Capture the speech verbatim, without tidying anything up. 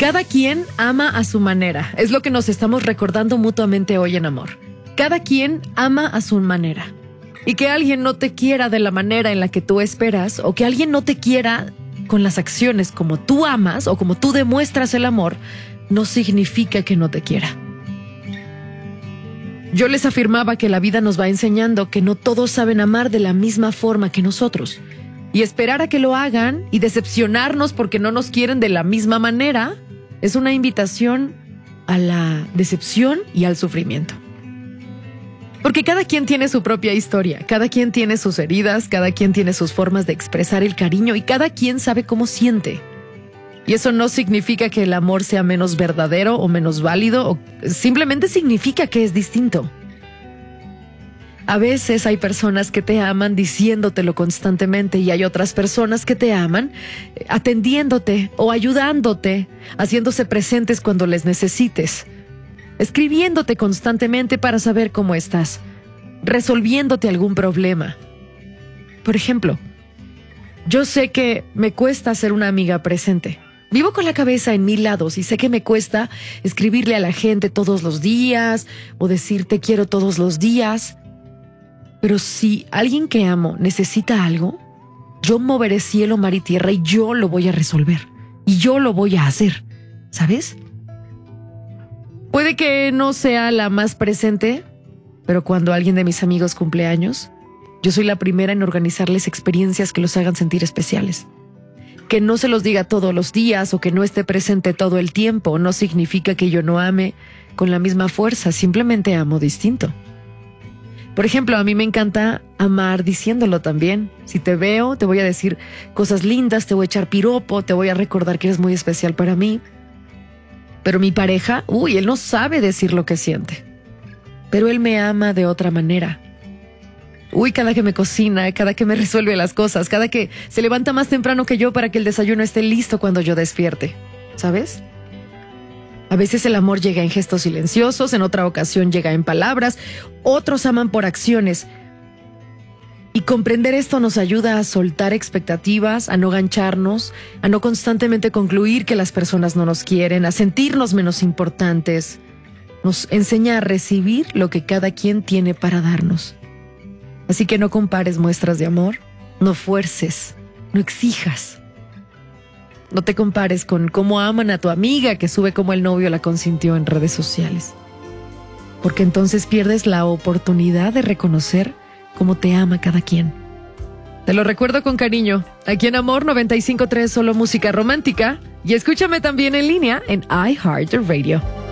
Cada quien ama a su manera. Es lo que nos estamos recordando mutuamente hoy en Amor. Cada quien ama a su manera. Y que alguien no te quiera de la manera en la que tú esperas, o que alguien no te quiera con las acciones como tú amas o como tú demuestras el amor, no significa que no te quiera. Yo les afirmaba que la vida nos va enseñando que no todos saben amar de la misma forma que nosotros. Y esperar a que lo hagan y decepcionarnos porque no nos quieren de la misma manera es una invitación a la decepción y al sufrimiento. Porque cada quien tiene su propia historia, cada quien tiene sus heridas, cada quien tiene sus formas de expresar el cariño y cada quien sabe cómo siente. Y eso no significa que el amor sea menos verdadero o menos válido, o simplemente significa que es distinto. A veces hay personas que te aman diciéndotelo constantemente y hay otras personas que te aman atendiéndote o ayudándote, haciéndose presentes cuando les necesites, escribiéndote constantemente para saber cómo estás, resolviéndote algún problema. Por ejemplo, yo sé que me cuesta ser una amiga presente. Vivo con la cabeza en mil lados y sé que me cuesta escribirle a la gente todos los días o decir te quiero todos los días. Pero si alguien que amo necesita algo, yo moveré cielo, mar y tierra y yo lo voy a resolver. Y yo lo voy a hacer, ¿sabes? Puede que no sea la más presente, pero cuando alguien de mis amigos cumple años, yo soy la primera en organizarles experiencias que los hagan sentir especiales. Que no se los diga todos los días o que no esté presente todo el tiempo no significa que yo no ame con la misma fuerza, simplemente amo distinto. Por ejemplo, a mí me encanta amar diciéndolo también. Si te veo, te voy a decir cosas lindas, te voy a echar piropo, te voy a recordar que eres muy especial para mí. Pero mi pareja, uy, él no sabe decir lo que siente. Pero él me ama de otra manera. Uy, cada que me cocina, cada que me resuelve las cosas, cada que se levanta más temprano que yo para que el desayuno esté listo cuando yo despierte, ¿sabes? A veces el amor llega en gestos silenciosos, en otra ocasión llega en palabras, otros aman por acciones. Y comprender esto nos ayuda a soltar expectativas, a no gancharnos, a no constantemente concluir que las personas no nos quieren, a sentirnos menos importantes. Nos enseña a recibir lo que cada quien tiene para darnos. Así que no compares muestras de amor, no fuerces, no exijas. No te compares con cómo aman a tu amiga que sube cómo el novio la consintió en redes sociales. Porque entonces pierdes la oportunidad de reconocer cómo te ama cada quien. Te lo recuerdo con cariño. Aquí en Amor noventa y cinco punto tres, solo música romántica. Y escúchame también en línea en iHeartRadio.